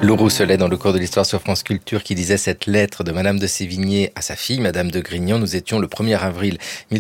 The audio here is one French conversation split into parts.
Laure Rousselet, dans le cours de l'histoire sur France Culture, qui disait cette lettre de Madame de Sévigné à sa fille, Madame de Grignan. Nous étions le 1er avril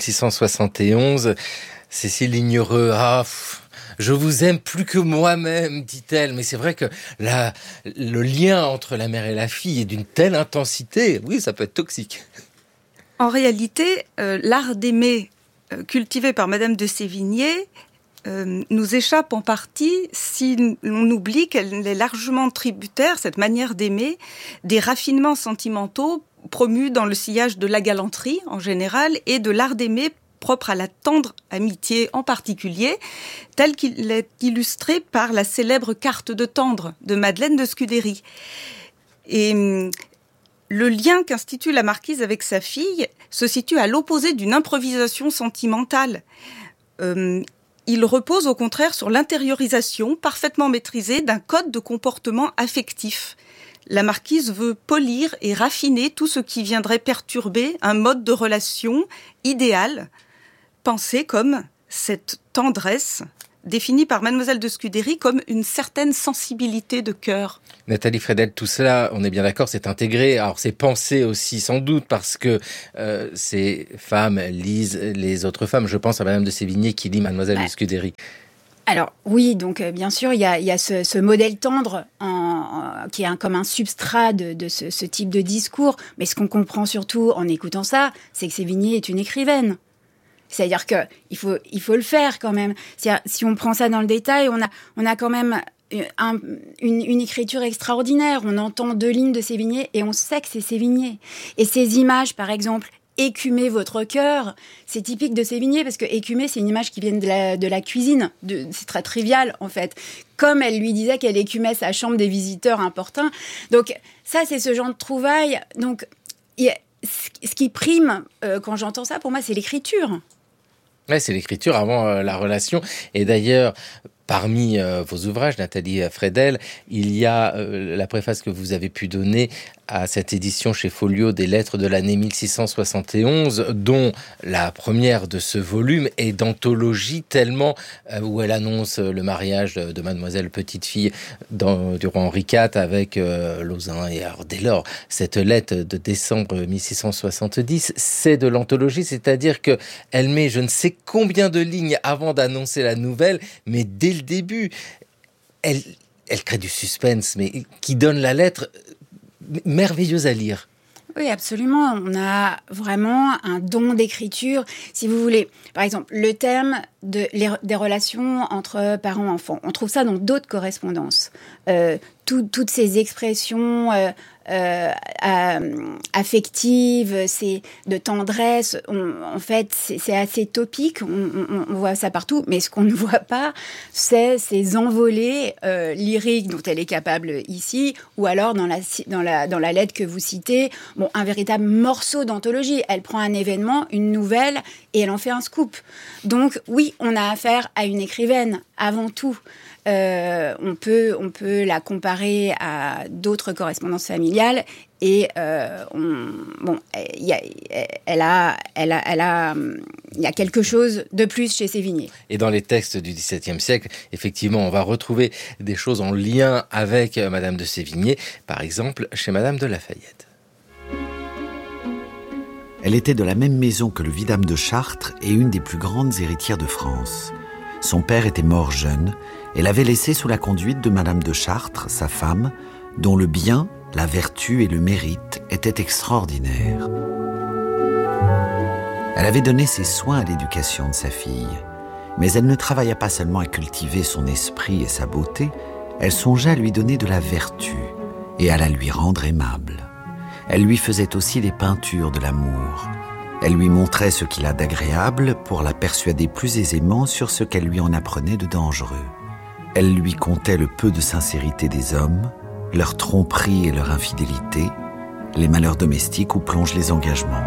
1671. Cécile Lignereux, je vous aime plus que moi-même, dit-elle. Mais c'est vrai que le lien entre la mère et la fille est d'une telle intensité. Oui, ça peut être toxique. En réalité, l'art d'aimer cultivé par Madame de Sévigné nous échappe en partie si l'on oublie qu'elle est largement tributaire, cette manière d'aimer, des raffinements sentimentaux promus dans le sillage de la galanterie en général et de l'art d'aimer propre à la tendre amitié en particulier, tel qu'il est illustré par la célèbre carte de tendre de Madeleine de Scudéry. Et le lien qu'institue la marquise avec sa fille se situe à l'opposé d'une improvisation sentimentale. Il repose au contraire sur l'intériorisation parfaitement maîtrisée d'un code de comportement affectif. La marquise veut polir et raffiner tout ce qui viendrait perturber un mode de relation idéal, pensé comme cette tendresse définie par Mademoiselle de Scudéry comme une certaine sensibilité de cœur. Nathalie Fredel, tout cela, on est bien d'accord, c'est intégré. Alors c'est pensé aussi, sans doute, parce que ces femmes lisent les autres femmes. Je pense à Madame de Sévigné qui lit Mademoiselle de Scudéry. Alors oui, donc bien sûr, il y a ce modèle tendre qui est comme un substrat de ce type de discours. Mais ce qu'on comprend surtout en écoutant ça, c'est que Sévigné est une écrivaine. C'est-à-dire que il faut le faire quand même. Si on prend ça dans le détail, on a quand même une écriture extraordinaire. On entend 2 lignes de Sévigné et on sait que c'est Sévigné. Et ces images, par exemple, écumer votre cœur, c'est typique de Sévigné parce que écumer, c'est une image qui vient de la cuisine. C'est très trivial en fait. Comme elle lui disait qu'elle écumait sa chambre des visiteurs importuns. Donc ça, c'est ce genre de trouvailles. Donc ce qui prime quand j'entends ça, pour moi, c'est l'écriture. Ouais, c'est l'écriture avant la relation. Et d'ailleurs, parmi vos ouvrages, Nathalie Fredel, il y a la préface que vous avez pu donner à cette édition chez Folio des lettres de l'année 1671, dont la première de ce volume est d'anthologie, tellement où elle annonce le mariage de Mademoiselle Petite-Fille du roi Henri IV avec Lauzun. Et alors, dès lors, cette lettre de décembre 1670, c'est de l'anthologie, c'est-à-dire que elle met je ne sais combien de lignes avant d'annoncer la nouvelle, mais dès le début, elle crée du suspense, mais qui donne la lettre merveilleuse à lire. Oui, absolument. On a vraiment un don d'écriture. Si vous voulez, par exemple, le thème des relations entre parents-enfants. On trouve ça dans d'autres correspondances. Toutes ces expressions affectives, c'est de tendresse. En fait, c'est assez topique. On voit ça partout. Mais ce qu'on ne voit pas, c'est ces envolées lyriques dont elle est capable ici, ou alors dans la lettre que vous citez. Bon, un véritable morceau d'anthologie. Elle prend un événement, une nouvelle, et elle en fait un scoop. Donc, oui, on a affaire à une écrivaine avant tout. On peut la comparer à d'autres correspondances familiales et il y a quelque chose de plus chez Sévigné. Et dans les textes du XVIIe siècle, effectivement, on va retrouver des choses en lien avec Madame de Sévigné, par exemple chez Madame de Lafayette. Elle était de la même maison que le vidame de Chartres et une des plus grandes héritières de France. Son père était mort jeune et l'avait laissé sous la conduite de Madame de Chartres, sa femme, dont le bien, la vertu et le mérite étaient extraordinaires. Elle avait donné ses soins à l'éducation de sa fille, mais elle ne travailla pas seulement à cultiver son esprit et sa beauté, elle songeait à lui donner de la vertu et à la lui rendre aimable. Elle lui faisait aussi les peintures de l'amour. Elle lui montrait ce qu'il a d'agréable pour la persuader plus aisément sur ce qu'elle lui en apprenait de dangereux. Elle lui contait le peu de sincérité des hommes, leur tromperie et leur infidélité, les malheurs domestiques où plongent les engagements.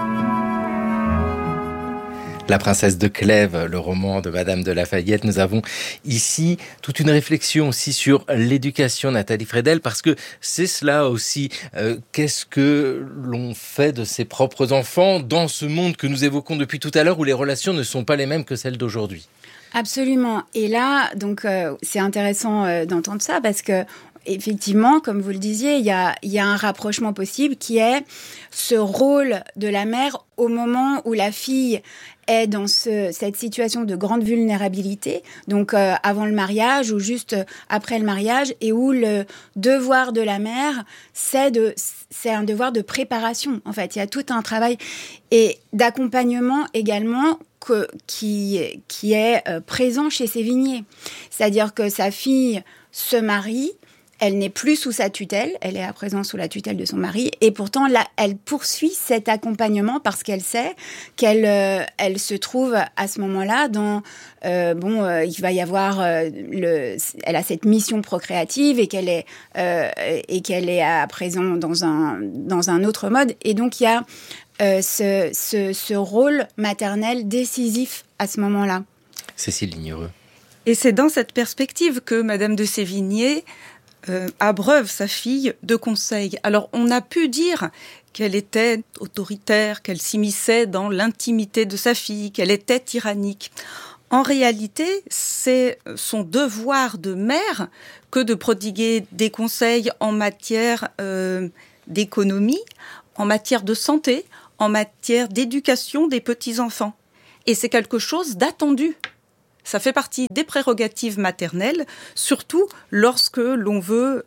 La princesse de Clèves, le roman de Madame de Lafayette. Nous avons ici toute une réflexion aussi sur l'éducation, Nathalie Fredel, parce que c'est cela aussi. Qu'est-ce que l'on fait de ses propres enfants dans ce monde que nous évoquons depuis tout à l'heure où les relations ne sont pas les mêmes que celles d'aujourd'hui ? Absolument. Et là, donc, c'est intéressant d'entendre ça parce que effectivement, comme vous le disiez, il y a un rapprochement possible qui est ce rôle de la mère au moment où la fille est dans cette situation de grande vulnérabilité, donc avant le mariage ou juste après le mariage, et où le devoir de la mère, c'est un devoir de préparation. En fait, il y a tout un travail et d'accompagnement également qui est présent chez Sévigné. C'est-à-dire que sa fille se marie, elle n'est plus sous sa tutelle, elle est à présent sous la tutelle de son mari, et pourtant là, elle poursuit cet accompagnement parce qu'elle sait qu'elle se trouve à ce moment-là dans il va y avoir elle a cette mission procréative et qu'elle est à présent dans un autre mode, et donc il y a ce rôle maternel décisif à ce moment-là. Cécile Lignereux. Et c'est dans cette perspective que Madame de Sévigné abreuve sa fille de conseils. Alors, on a pu dire qu'elle était autoritaire, qu'elle s'immisçait dans l'intimité de sa fille, qu'elle était tyrannique. En réalité, c'est son devoir de mère que de prodiguer des conseils en matière d'économie, en matière de santé, en matière d'éducation des petits-enfants. Et c'est quelque chose d'attendu. Ça fait partie des prérogatives maternelles, surtout lorsque l'on veut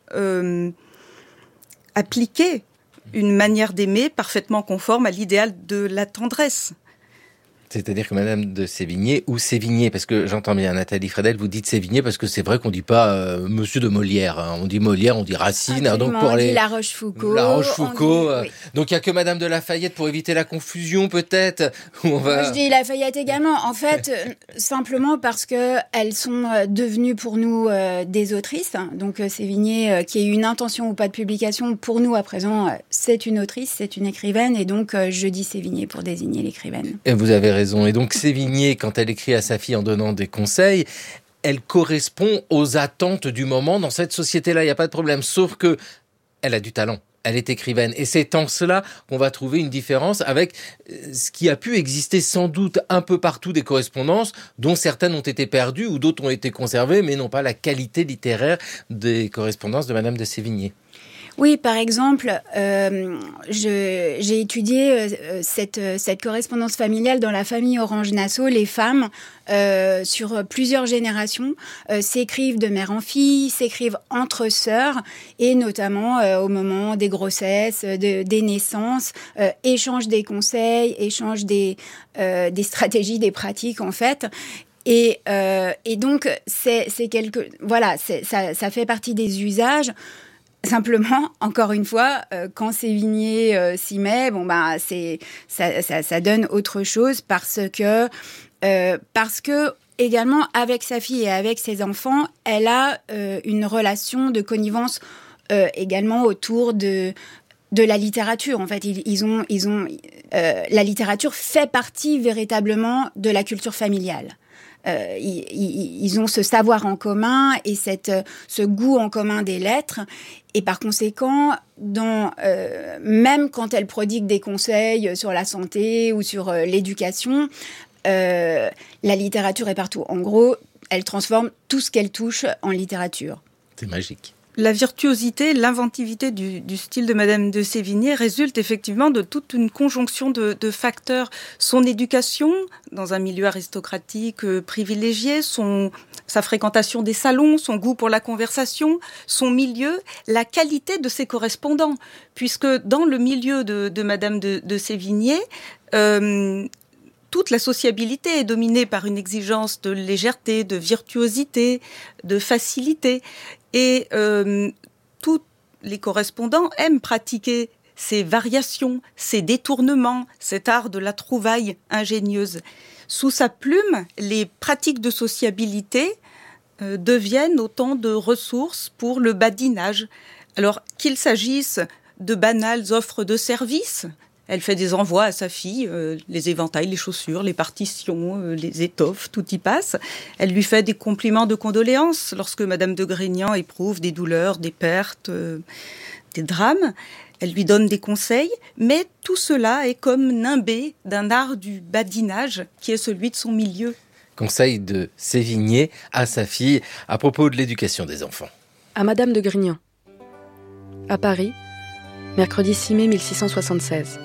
appliquer une manière d'aimer parfaitement conforme à l'idéal de la tendresse. C'est-à-dire que Madame de Sévigné ou Sévigné, parce que j'entends bien Nathalie Fredel, vous dites Sévigné parce que c'est vrai qu'on dit pas Monsieur de Molière, hein. On dit Molière, on dit Racine. Absolument, Donc pour on les dit La Rochefoucauld. La Rochefoucauld. Oui. Donc il y a que Madame de Lafayette pour éviter la confusion peut-être. Où on va... Moi, je dis Lafayette également. En fait, simplement parce que elles sont devenues pour nous des autrices. Donc Sévigné, qui ait eu une intention ou pas de publication, pour nous à présent, c'est une autrice, c'est une écrivaine, et donc je dis Sévigné pour désigner l'écrivaine. Et vous avez raison. Et donc Sévigné, quand elle écrit à sa fille en donnant des conseils, elle correspond aux attentes du moment dans cette société-là. Il n'y a pas de problème. Sauf que elle a du talent. Elle est écrivaine. Et c'est en cela qu'on va trouver une différence avec ce qui a pu exister sans doute un peu partout des correspondances, dont certaines ont été perdues ou d'autres ont été conservées, mais non pas la qualité littéraire des correspondances de Madame de Sévigné. Oui, par exemple, j'ai étudié cette correspondance familiale dans la famille Orange-Nassau. Les femmes, sur plusieurs générations, s'écrivent de mère en fille, s'écrivent entre sœurs, et notamment au moment des grossesses, des naissances, échangent des conseils, échangent des stratégies, des pratiques en fait. Et donc c'est ça fait partie des usages. Simplement, encore une fois, quand Sévigné s'y met, ça donne autre chose parce que également avec sa fille et avec ses enfants, elle a une relation de connivence également autour de la littérature. En fait, la littérature fait partie véritablement de la culture familiale. Ils ont ce savoir en commun et ce goût en commun des lettres. Et par conséquent, même quand elle prodigue des conseils sur la santé ou sur l'éducation, la littérature est partout. En gros, elle transforme tout ce qu'elle touche en littérature. C'est magique. La virtuosité, l'inventivité du style de Madame de Sévigné résulte effectivement de toute une conjonction de facteurs. Son éducation dans un milieu aristocratique privilégié, sa fréquentation des salons, son goût pour la conversation, son milieu, la qualité de ses correspondants. Puisque dans le milieu de Madame de Sévigné, toute la sociabilité est dominée par une exigence de légèreté, de virtuosité, de facilité. Et tous les correspondants aiment pratiquer ces variations, ces détournements, cet art de la trouvaille ingénieuse. Sous sa plume, les pratiques de sociabilité deviennent autant de ressources pour le badinage. Alors qu'il s'agisse de banales offres de services, elle fait des envois à sa fille, les éventails, les chaussures, les partitions, les étoffes, tout y passe. Elle lui fait des compliments de condoléances lorsque Madame de Grignan éprouve des douleurs, des pertes, des drames. Elle lui donne des conseils, mais tout cela est comme nimbé d'un art du badinage qui est celui de son milieu. conseils de Sévigné à sa fille à propos de l'éducation des enfants. À Madame de Grignan. À Paris, mercredi 6 mai 1676.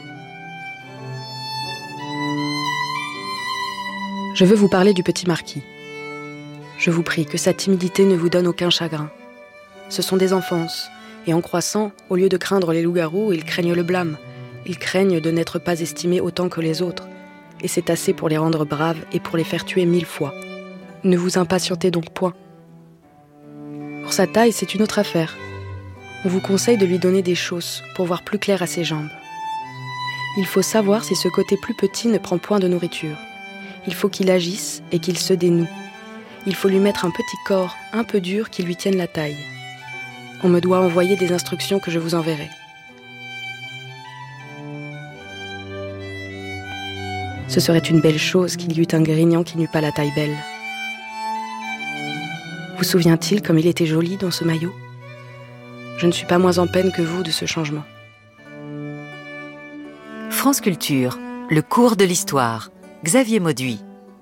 Je veux vous parler du petit marquis. Je vous prie que sa timidité ne vous donne aucun chagrin. Ce sont des enfances, et en croissant, au lieu de craindre les loups-garous, ils craignent le blâme. Ils craignent de n'être pas estimés autant que les autres, et c'est assez pour les rendre braves et pour les faire tuer 1000 fois. Ne vous impatientez donc point. Pour sa taille, c'est une autre affaire. On vous conseille de lui donner des chausses pour voir plus clair à ses jambes. Il faut savoir si ce côté plus petit ne prend point de nourriture. Il faut qu'il agisse et qu'il se dénoue. Il faut lui mettre un petit corps un peu dur qui lui tienne la taille. On me doit envoyer des instructions que je vous enverrai. Ce serait une belle chose qu'il y eût un Grignan qui n'eût pas la taille belle. Vous souvient-il comme il était joli dans ce maillot ? Je ne suis pas moins en peine que vous de ce changement. France Culture, le cours de l'histoire. Xavier Mauduit.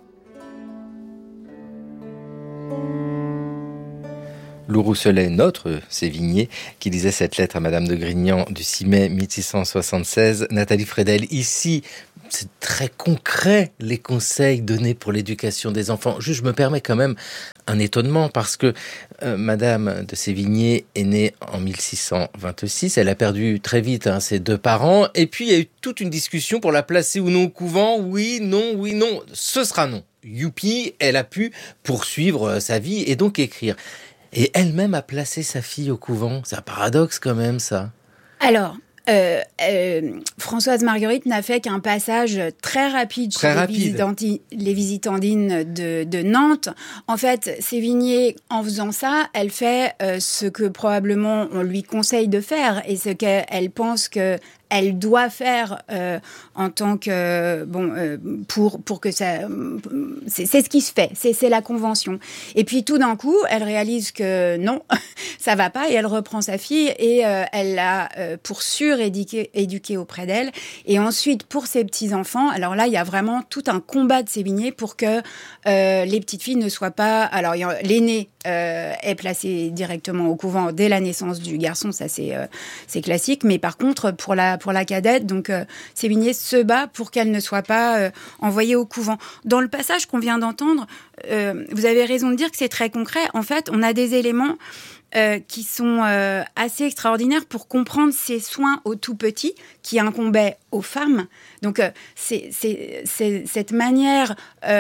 Lou Rousselet, notre Sévigné, qui lisait cette lettre à Madame de Grignan du 6 mai 1676. Nathalie Fredel, ici, c'est très concret les conseils donnés pour l'éducation des enfants. Juste, je me permets quand même un étonnement parce que Madame de Sévigné est née en 1626. Elle a perdu très vite ses deux parents. Et puis, il y a eu toute une discussion pour la placer ou non au couvent. Oui, non, ce sera non. Youpi, elle a pu poursuivre sa vie et donc écrire. Et elle-même a placé sa fille au couvent. C'est un paradoxe quand même, ça. Alors, Françoise Marguerite n'a fait qu'un passage très rapide chez les visitandines de Nantes. En fait, Sévigné, en faisant ça, elle fait ce que probablement on lui conseille de faire et ce qu'elle pense que elle doit faire en tant que pour que ça c'est ce qui se fait, c'est la convention. Et puis tout d'un coup, elle réalise que non, ça va pas et elle reprend sa fille et elle l'a pour sûr éduquée auprès d'elle. Et ensuite pour ses petits enfants, alors là il y a vraiment tout un combat de Sévigné pour que les petites filles ne soient pas. Alors l'aînée est placée directement au couvent dès la naissance du garçon, ça c'est classique. Mais par contre pour la cadette, donc Sévigné se bat pour qu'elle ne soit pas envoyée au couvent. Dans le passage qu'on vient d'entendre, vous avez raison de dire que c'est très concret. En fait, on a des éléments qui sont assez extraordinaires pour comprendre ces soins aux tout petits qui incombaient aux femmes. Donc, c'est cette manière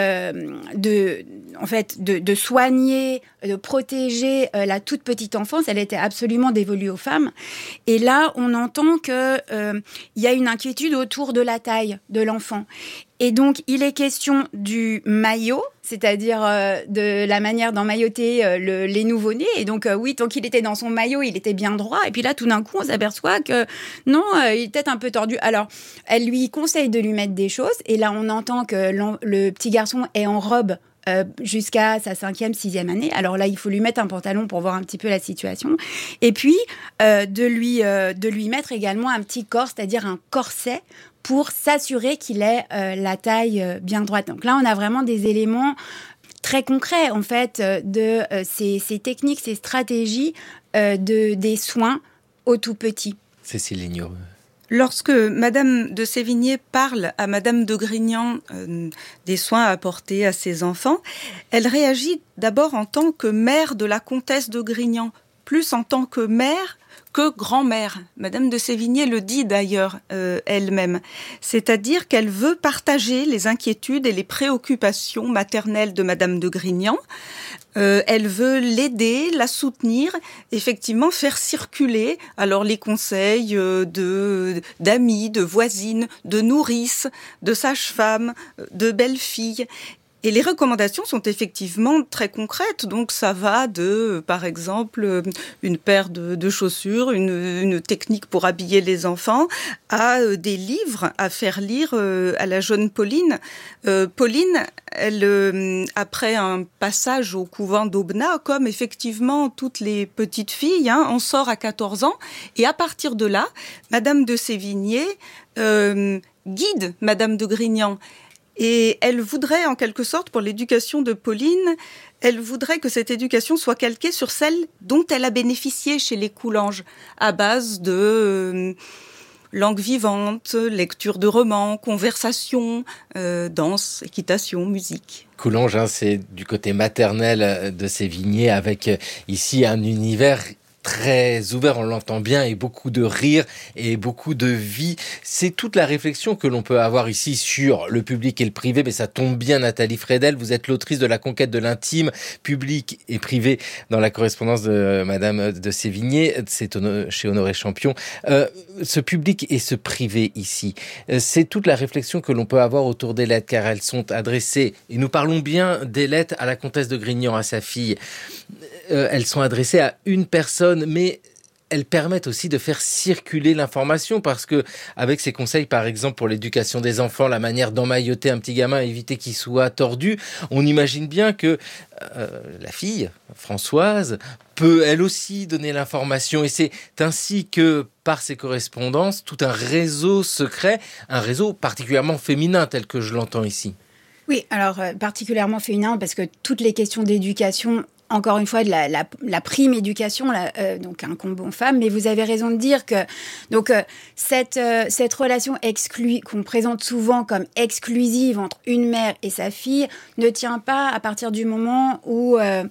de soigner, de protéger la toute petite enfance, elle était absolument dévolue aux femmes. Et là, on entend que il y a une inquiétude autour de la taille de l'enfant. Et donc, il est question du maillot, c'est-à-dire de la manière d'emmailloter les nouveau-nés. Et donc, oui, tant qu'il était dans son maillot, il était bien droit. Et puis là, tout d'un coup, on s'aperçoit que non, il est peut-être un peu tordu. Alors, elle lui conseille de lui mettre des choses. Et là, on entend que le petit garçon est en robe jusqu'à sa 5e, 6e année. Alors là, il faut lui mettre un pantalon pour voir un petit peu la situation. Et puis, de lui mettre également un petit corps, c'est-à-dire un corset, pour s'assurer qu'il ait la taille bien droite. Donc là, on a vraiment des éléments très concrets, en fait, de ces techniques, ces stratégies des soins aux tout-petits. Cécile Ligneault. Lorsque Madame de Sévigné parle à Madame de Grignan des soins à apporter à ses enfants, elle réagit d'abord en tant que mère de la comtesse de Grignan, plus en tant que mère que grand-mère. Madame de Sévigné le dit d'ailleurs elle-même. C'est-à-dire qu'elle veut partager les inquiétudes et les préoccupations maternelles de Madame de Grignan. Elle veut l'aider, la soutenir, effectivement faire circuler alors les conseils d'amis, de voisines, de nourrices, de sages-femmes, de belles-filles. Et les recommandations sont effectivement très concrètes. Donc ça va de, par exemple, une paire de chaussures, une technique pour habiller les enfants, à des livres à faire lire à la jeune Pauline. Pauline, elle, après un passage au couvent d'Aubenas, comme effectivement toutes les petites filles, en sort à 14 ans. Et à partir de là, Madame de Sévigné guide Madame de Grignan. Et elle voudrait, en quelque sorte, pour l'éducation de Pauline, elle voudrait que cette éducation soit calquée sur celle dont elle a bénéficié chez les Coulanges, à base de langue vivante, lecture de romans, conversation, danse, équitation, musique. Coulanges, c'est du côté maternel de Sévigné, avec ici un univers très ouvert, on l'entend bien, et beaucoup de rire et beaucoup de vie. C'est toute la réflexion que l'on peut avoir ici sur le public et le privé, mais ça tombe bien, Nathalie Fredel, vous êtes l'autrice de La conquête de l'intime, public et privé, dans la correspondance de Madame de Sévigné, c'est chez Honoré Champion. Ce public et ce privé ici, c'est toute la réflexion que l'on peut avoir autour des lettres, car elles sont adressées, et nous parlons bien des lettres à la comtesse de Grignan, à sa fille. Elles sont adressées à une personne, mais elles permettent aussi de faire circuler l'information, parce que avec ces conseils, par exemple, pour l'éducation des enfants, la manière d'emmailloter un petit gamin, éviter qu'il soit tordu, on imagine bien que la fille, Françoise, peut elle aussi donner l'information. Et c'est ainsi que, par ces correspondances, tout un réseau secret, un réseau particulièrement féminin tel que je l'entends ici. Oui, alors particulièrement féminin, parce que toutes les questions d'éducation, encore une fois, de la prime éducation, donc incombe aux femmes. Mais vous avez raison de dire que donc cette relation qu'on présente souvent comme exclusive entre une mère et sa fille ne tient pas à partir du moment où